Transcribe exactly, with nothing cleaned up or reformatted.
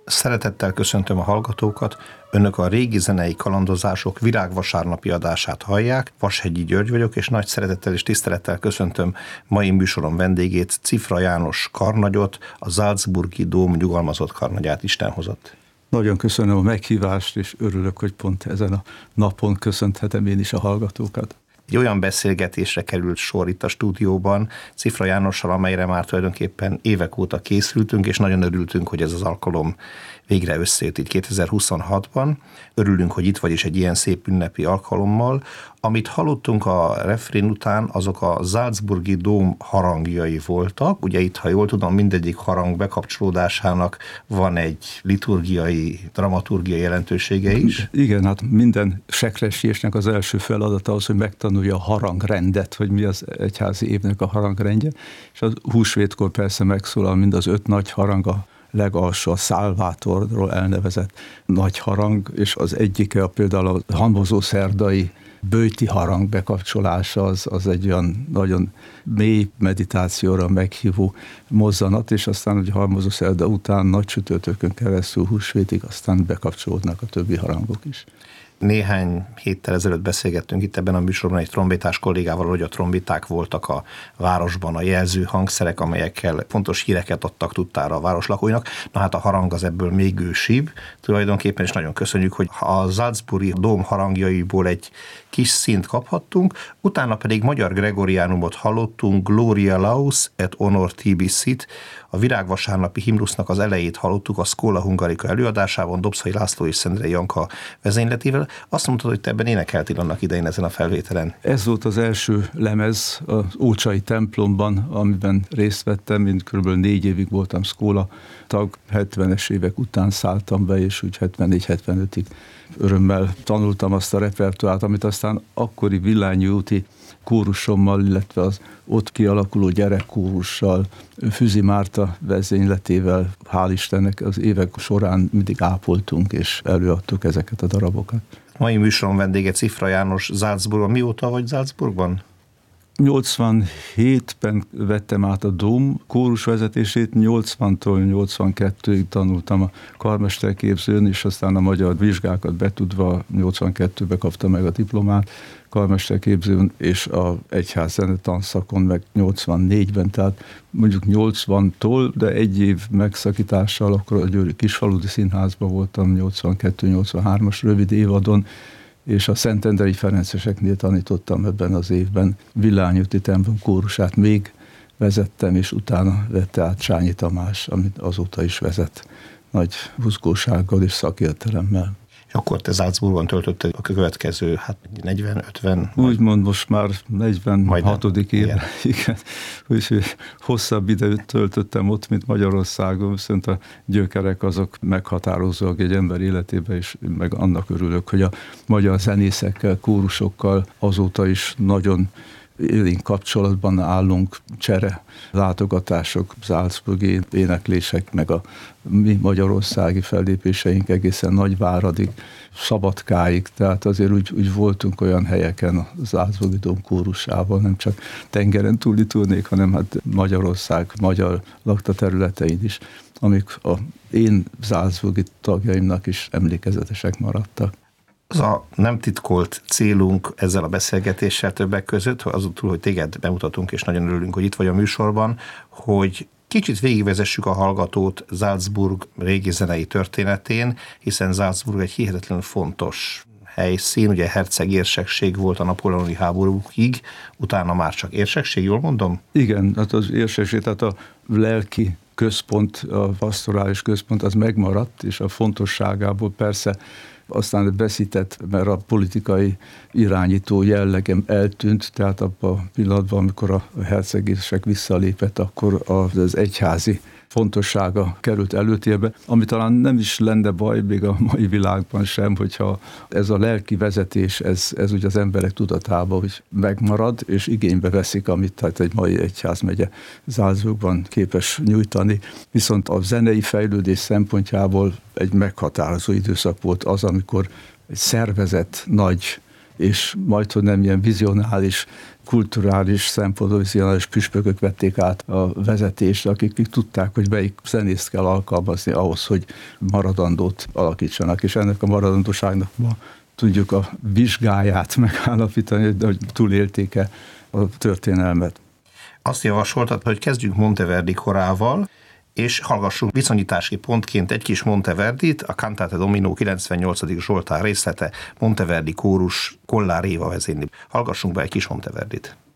Szeretettel köszöntöm a hallgatókat, Önök a Régi Zenei Kalandozások virágvasárnapi adását hallják, Vashegyi György vagyok, és nagy szeretettel és tisztelettel köszöntöm mai műsorom vendégét, Cifra János karnagyot, a Salzburgi Dóm nyugalmazott karnagyát. Isten hozott. Nagyon köszönöm a meghívást, és örülök, hogy pont ezen a napon köszönthetem én is a hallgatókat. Egy olyan beszélgetésre került sor itt a stúdióban Cifra Jánossal, amelyre már tulajdonképpen évek óta készültünk, és nagyon örültünk, hogy ez az alkalom végre összejött itt kétezer-huszonhatban. Örülünk, hogy itt vagy is egy ilyen szép ünnepi alkalommal. Amit hallottunk a refrén után, azok a Salzburgi Dóm harangjai voltak. Ugye itt, ha jól tudom, mindegyik harang bekapcsolódásának van egy liturgiai, dramaturgiai jelentősége is. Igen, hát minden sekrestésnek az első feladata az, hogy megtanulja a harangrendet, hogy mi az egyházi évnek a harangrendje, és az húsvétkor persze megszólal mind az öt nagy harang, a legalsó, a Salvatorról elnevezett nagy harang, és az egyike a például a hamvazó szerdai böjti harang bekapcsolása, az, az egy olyan nagyon mély meditációra meghívó mozzanat, és aztán ugye hamvazó szerda után nagy csütörtökön keresztül húsvétig aztán bekapcsolódnak a többi harangok is. Néhány héttel ezelőtt beszélgettünk itt ebben a műsorban egy trombitás kollégával, hogy a trombiták voltak a városban a jelző hangszerek, amelyekkel fontos híreket adtak tudtára a város lakóinak. Na hát a harang az ebből még ősibb. Tulajdonképpen is nagyon köszönjük, hogy a Salzburgi Dóm harangjaiból egy kis színt kaphattunk, utána pedig magyar gregoriánumot hallottunk, Gloria Laus et honor tibisit. A virágvasárnapi himnusznak az elejét hallottuk a Schola Hungarica előadásában, Dobszai László és Szendrei Janka vezényletével. Azt mondtad, hogy te ebben énekeltél annak idején ezen a felvételen. Ez volt az első lemez az Ócsai templomban, amiben részt vettem, én kb. négy évig voltam Schola tag, hetvenes évek után szálltam be, és úgy hetvennégy hetvenötig örömmel tanultam azt a repertoárt, amit aztán akkori Villányi úti kórusommal, illetve az ott kialakuló gyerekkórussal, Füzi Márta vezényletével, hál' Istennek az évek során mindig ápoltunk és előadtuk ezeket a darabokat. Mai műsoron vendége Cifra János Salzburgban. Mióta vagy Salzburgban? nyolcvanhétben vettem át a Dóm kórus vezetését, nyolcvantól nyolcvankettőig tanultam a karmesterképzőn, és aztán a magyar vizsgákat betudva nyolcvankettőben kaptam meg a diplomát karmesterképzőn, és a egyházzene tanszakon meg nyolcvannégyben, tehát mondjuk nyolcvantól, de egy év megszakítással akkor a Győri Kisfaludi Színházban voltam nyolcvankettő nyolcvanhármas rövid évadon, és a Szentendrei Ferenceseknél tanítottam ebben az évben. Villányi úti templom kórusát még vezettem, és utána vette át Csányi Tamás, amit azóta is vezet nagy buzgósággal és szakértelemmel. És akkor te Salzburgban töltötted a következő, hát negyven-ötven? Úgymond most már negyvenhatodik év. Igen. Igen. Úgyhogy hosszabb időt töltöttem ott, mint Magyarországon, viszont a gyökerek azok meghatározóak egy ember életében, és meg annak örülök, hogy a magyar zenészekkel, kórusokkal azóta is nagyon élénk kapcsolatban állunk, csere, látogatások, salzburgi éneklések, meg a mi magyarországi fellépéseink egészen Nagyváradig, Szabadkáig, tehát azért úgy, úgy voltunk olyan helyeken a Salzburgi Dóm kórusával, nem csak tengeren túli turnék, hanem hát Magyarország, magyar lakta területein is, amik a én salzburgi tagjaimnak is emlékezetesek maradtak. Az a nem titkolt célunk ezzel a beszélgetéssel többek között, azon túl, hogy téged bemutatunk, és nagyon örülünk, hogy itt vagy a műsorban, hogy kicsit végigvezessük a hallgatót Salzburg régi zenei történetén, hiszen Salzburg egy hihetetlenül fontos helyszín, ugye herceg érsekség volt a napóleoni háborúkig, utána már csak érsekség, jól mondom? Igen, hát az érsekség, tehát a lelki központ, a pastorális központ az megmaradt, és a fontosságából persze aztán veszített, mert a politikai irányító jellegem eltűnt, tehát abban a pillanatban, amikor a hercegések visszalépett, akkor az egyházi fontossága került előtérbe, ami talán nem is lenne baj még a mai világban sem, hogyha ez a lelki vezetés, ez, ez ugye az emberek tudatában, hogy megmarad, és igénybe veszik, amit tehát egy mai egyházmegye Salzburgban képes nyújtani. Viszont a zenei fejlődés szempontjából egy meghatározó időszak volt az, amikor egy szervezett nagy és majd, hogy nem ilyen vizionális, kulturális szempontból vizionális püspökök vették át a vezetést, akik tudták, hogy melyik zenészt kell alkalmazni ahhoz, hogy maradandót alakítsanak, és ennek a maradandóságnak ma tudjuk a vizsgáját megállapítani, hogy túlélték-e a történelmet. Azt javasoltad, hogy kezdjünk Monteverdi korával, és hallgassunk viszonyítási pontként egy kis Monteverdit, a Cantate Domino kilencvennyolcadik Zsoltár részlete, Monteverdi kórus Kollár Éva vezényli. Hallgassunk be egy kis Monteverdit.